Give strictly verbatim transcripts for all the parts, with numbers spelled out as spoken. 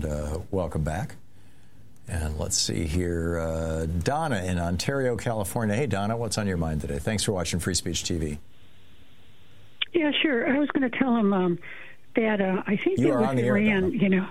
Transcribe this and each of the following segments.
uh, welcome back. And let's see here, uh, Donna in Ontario, California. Hey, Donna, what's on your mind today? Thanks for watching Free Speech T V. Yeah, sure. I was going to tell him um, that uh, I think you it are was on the air, Iran, Donna. you know.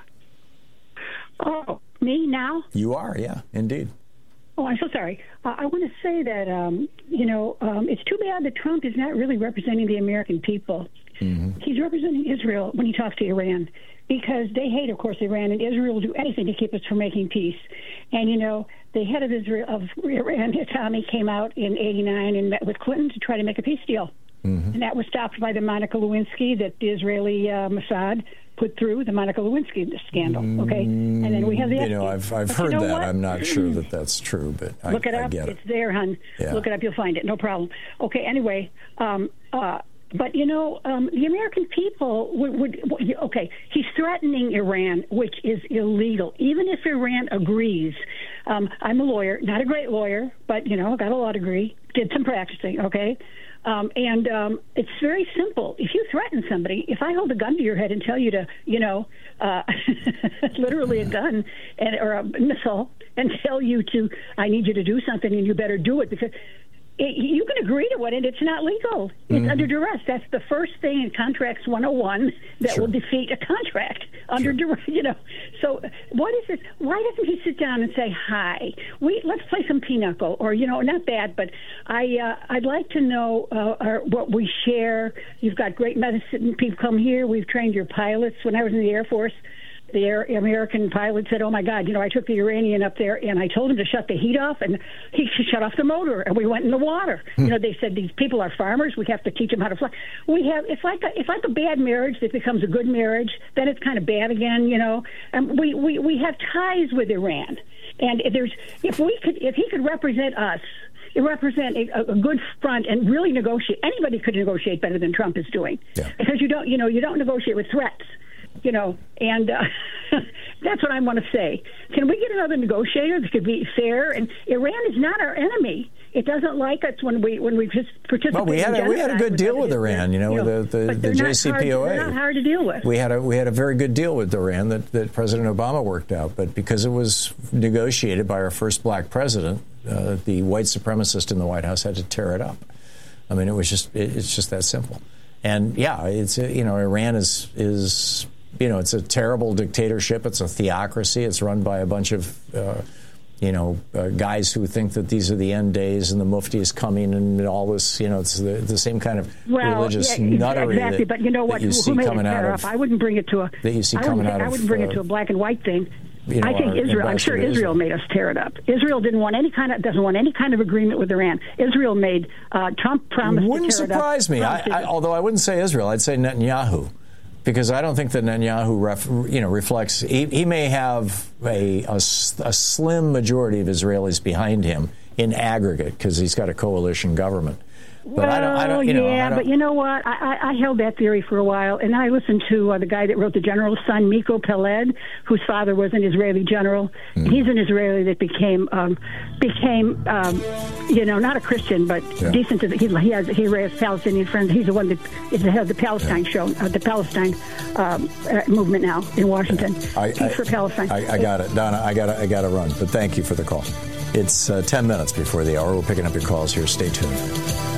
Oh, me now? You are, yeah, indeed. Oh, I'm so sorry. Uh, I want to say that, um, you know, um, it's too bad that Trump is not really representing the American people. Mm-hmm. He's representing Israel when he talks to Iran, because they hate, of course, Iran, and Israel will do anything to keep us from making peace. And, you know, the head of Israel, of Iran, Tommy, came out in eighty-nine and met with Clinton to try to make a peace deal. Mm-hmm. And that was stopped by the Monica Lewinsky that the Israeli uh, Mossad put through, the Monica Lewinsky scandal, okay? And then we have the... You know, I've, I've heard you know that. what? I'm not sure that that's true, but I, Look it I up. get it. It's there, hon. Yeah. Look it up. You'll find it. No problem. Okay, anyway, um, uh, but, you know, um, the American people would, would... Okay, he's threatening Iran, which is illegal, even if Iran agrees. Um, I'm a lawyer, not a great lawyer, but, you know, got a law degree, did some practicing, okay? Um, and um, it's very simple. If you threaten somebody, if I hold a gun to your head and tell you to, you know, uh, literally a gun and or a missile, and tell you to, I need you to do something and you better do it, because it, you can agree to it and it's not legal. It's mm-hmm. under duress. That's the first thing in Contracts one oh one that sure. will defeat a contract, under sure. duress, you know. So what is this? Why doesn't he sit down and say, hi, we let's play some pinochle, or, you know, not bad, but I, uh, I'd like to know uh, our, what we share. You've got great medicine. People come here. We've trained your pilots. When I was in the Air Force, the Air, American pilot said, oh, my God, you know, I took the Iranian up there and I told him to shut the heat off, and he shut off the motor, and we went in the water. Hmm. You know, they said these people are farmers. We have to teach them how to fly. We have, it's like a, it's like a bad marriage that becomes a good marriage. Then it's kind of bad again, you know. And we, we, we have ties with Iran. And if there's, if we could, if he could represent us, represent a, a good front and really negotiate. Anybody could negotiate better than Trump is doing. Yeah. Because you don't, you know, you don't negotiate with threats. You know, and uh, that's what I want to say. Can we get another negotiator that could be fair? And Iran is not our enemy. It doesn't like us when we when we just participate. Well, we had a, we had a good deal with Iran, you know, you know, the the, the J C P O A. They're not hard to deal with. We had a we had a very good deal with Iran that, that President Obama worked out, but because it was negotiated by our first black president, uh, the white supremacist in the White House had to tear it up. I mean, it was just it, it's just that simple. And yeah, it's you know, Iran is is. You know, it's a terrible dictatorship. It's a theocracy. It's run by a bunch of, uh, you know, uh, guys who think that these are the end days and the Mufti is coming and all this. You know, it's the, the same kind of well, religious yeah, nuttery exactly. that, but you know what? that you who see made coming it out up? of. I wouldn't bring it to a. That you see I coming out I of. I wouldn't bring uh, it to a black and white thing. You know, I think Israel. I'm sure Israel, Israel made us tear it up. Israel didn't want any kind of doesn't want any kind of agreement with Iran. Israel made uh, Trump promised. Wouldn't to tear surprise it up. me. I, I, although I wouldn't say Israel, I'd say Netanyahu. Because I don't think that Netanyahu, ref, you know, reflects. He, he may have a, a, a slim majority of Israelis behind him in aggregate, because he's got a coalition government. But well, I don't, I don't, you know, yeah, I don't, but you know what? I, I, I held that theory for a while, and I listened to uh, the guy that wrote The General's Son, Miko Peled, whose father was an Israeli general. Mm. He's an Israeli that became, um, became, um, you know, not a Christian, but yeah. decent. To the, he, he has he raised Palestinian friends. He's the one that is the head of the Palestine yeah. show, uh, the Palestine um, uh, movement now in Washington. I, Peace I, for Palestine. I, I got it, Donna. I got I got to run, but thank you for the call. It's uh, ten minutes before the hour. We're picking up your calls here. Stay tuned.